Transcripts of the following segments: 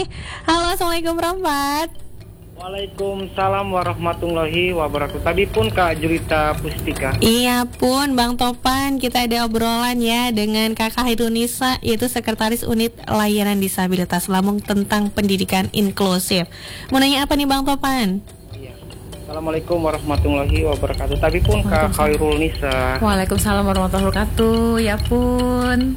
nih. Halo, Assalamualaikum Rahmat. Waalaikumsalam warahmatullahi wabarakatuh. Tadi pun Kak Julita Pustika. Iya pun Bang Topan, kita ada obrolan ya dengan Kakak Hairunisa, yaitu Sekretaris Unit Layanan Disabilitas Lampung tentang pendidikan inklusif. Mau nanya apa nih Bang Topan? Iya. Assalamualaikum warahmatullahi wabarakatuh. Tadi pun Kak Hairunisa. Waalaikumsalam warahmatullahi wabarakatuh. Ya pun.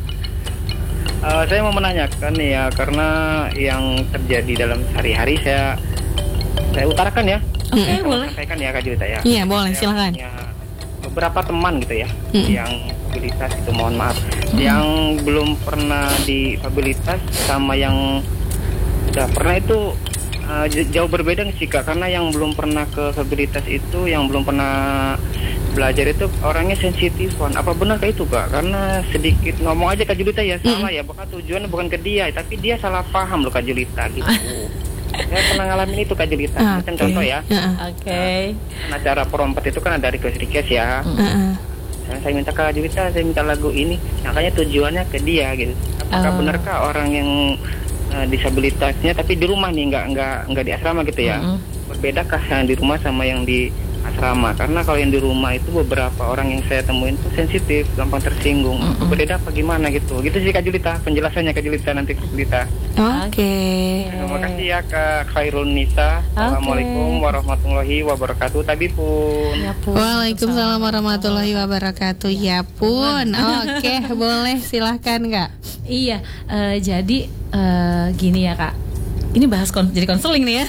Saya mau menanyakan ya, karena yang terjadi dalam sehari-hari saya utarakan ya. Oke, boleh. Sampaikan ya Kak Julita ya. Iya, boleh, silakan. Beberapa teman gitu ya, yang disabilitas itu, mohon maaf, yang belum pernah disabilitas sama yang udah pernah itu jauh berbeda sih Kak. Karena yang belum pernah ke disabilitas itu, yang belum pernah belajar itu orangnya sensitifan. Apa benar kayak itu Kak? Karena sedikit ngomong aja Kak Julita ya salah ya, bahkan tujuannya bukan ke dia, tapi dia salah paham loh Kak Julita gitu. Saya pernah ngalamin itu Kak Julita. Macam contoh ya. Oke. Nah, acara Perompet itu kan ada request ya. Saya minta Kak Julita, saya minta lagu ini. Makanya tujuannya ke dia gitu. Apakah benarkah orang yang disabilitasnya tapi di rumah nih, nggak di asrama gitu ya? Berbedakah yang di rumah sama yang di asrama? Karena kalau yang di rumah itu beberapa orang yang saya temuin tuh sensitif, gampang tersinggung. Berbeda apa gimana gitu? Gitu sih Kak Julita, penjelasannya Kak Julita nanti Kak Julita. Oke. Terima kasih ya Kak Hairunisa. Assalamualaikum warahmatullahi wabarakatuh. Tadi pun. Ya pun. Waalaikumsalam warahmatullahi wabarakatuh. Ya pun. Oke, boleh silahkan Kak. Iya, jadi gini ya Kak. Ini bahas jadi konseling nih ya.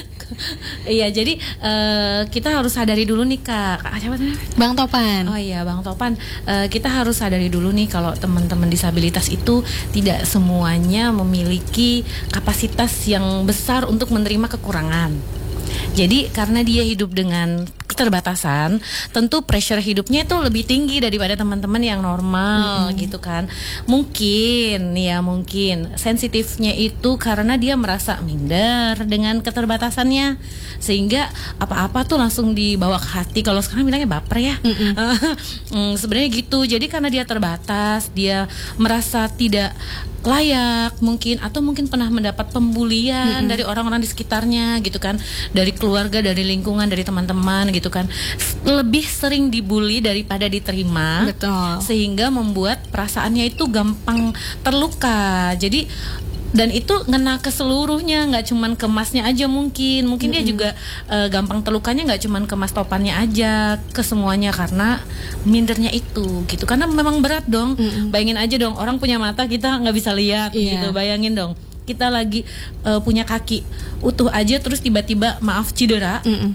Iya, jadi kita harus sadari dulu nih Kak. Siapa namanya? Bang Topan. Oh iya, Bang Topan. Kita harus sadari dulu nih kalau teman-teman disabilitas itu tidak semuanya memiliki kapasitas yang besar untuk menerima kekurangan. Jadi karena dia hidup dengan keterbatasan, tentu pressure hidupnya itu lebih tinggi daripada teman-teman yang normal gitu kan. Mungkin sensitifnya itu karena dia merasa minder dengan keterbatasannya, sehingga apa-apa tuh langsung dibawa ke hati. Kalau sekarang bilangnya baper ya. Sebenarnya gitu. Jadi karena dia terbatas, dia merasa tidak layak mungkin, atau mungkin pernah mendapat pembulian dari orang-orang di sekitarnya gitu kan, dari keluarga, dari lingkungan, dari teman-teman gitu kan, lebih sering dibully daripada diterima. Betul. Sehingga membuat perasaannya itu gampang terluka. Jadi dan itu ngena ke seluruhnya, nggak cuman ke masnya aja mungkin dia juga gampang terlukanya nggak cuman ke mas Topannya aja, ke semuanya karena mindernya itu gitu. Karena memang berat dong. Bayangin aja dong, orang punya mata kita nggak bisa lihat gitu. Bayangin dong, kita lagi punya kaki utuh aja terus tiba-tiba maaf cedera.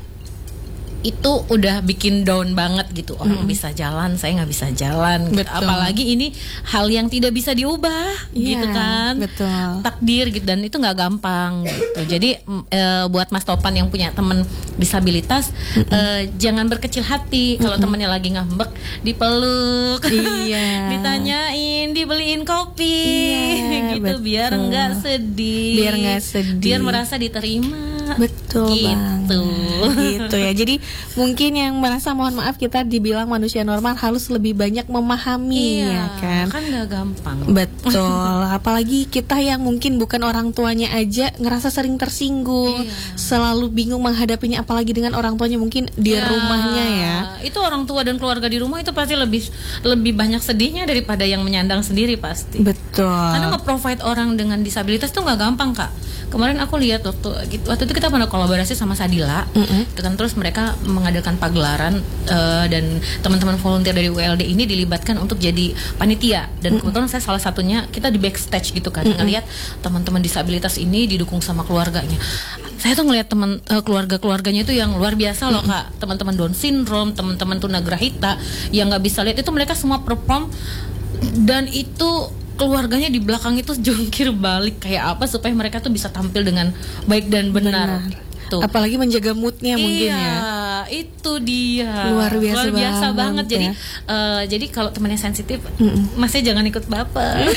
Itu udah bikin down banget gitu. Orang bisa jalan, saya nggak bisa jalan gitu. Apalagi ini hal yang tidak bisa diubah gitu kan. Betul. Takdir gitu, dan itu nggak gampang gitu. Jadi buat Mas Topan yang punya teman disabilitas, jangan berkecil hati. Kalau temannya lagi ngambek, dipeluk, ditanyain, dibeliin kopi gitu, biar nggak sedih, biar merasa diterima. Betul gitu. Gitu ya. Jadi mungkin yang merasa mohon maaf kita dibilang manusia normal harus lebih banyak memahami ya kan. Kan gak gampang. Betul. Apalagi kita yang mungkin bukan orang tuanya aja ngerasa sering tersinggung, selalu bingung menghadapinya, apalagi dengan orang tuanya mungkin di rumahnya ya. Itu orang tua dan keluarga di rumah itu pasti lebih banyak sedihnya daripada yang menyandang sendiri pasti. Betul. Karena nge-provide orang dengan disabilitas tuh nggak gampang Kak. Kemarin aku lihat waktu itu kita pernah kolaborasi sama Sadila, gitu kan, terus mereka mengadakan pagelaran dan teman-teman volunteer dari WLD ini dilibatkan untuk jadi panitia, dan kebetulan saya salah satunya, kita di backstage gitu kan, ngelihat teman-teman disabilitas ini didukung sama keluarganya. Saya tuh ngelihat keluarga-keluarganya itu yang luar biasa loh Kak, teman-teman Down syndrome, teman-teman tunagrahita yang nggak bisa lihat, itu mereka semua perform, dan itu keluarganya di belakang itu jungkir balik kayak apa supaya mereka tuh bisa tampil dengan baik dan benar. Tuh. Apalagi menjaga moodnya mungkin ya. Itu dia. Luar biasa banget ya. Jadi kalau temannya sensitif, masih jangan ikut baper.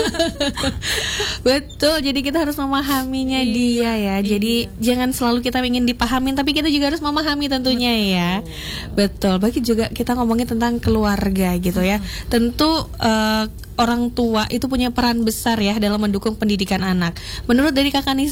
Betul. Jadi kita harus memahaminya dia ya. Jadi jangan selalu kita ingin dipahamin, tapi kita juga harus memahami tentunya ya. Betul. Bagi juga kita ngomongin tentang keluarga gitu ya. Tentu orang tua itu punya peran besar ya dalam mendukung pendidikan anak. Menurut dari Kakak Nisa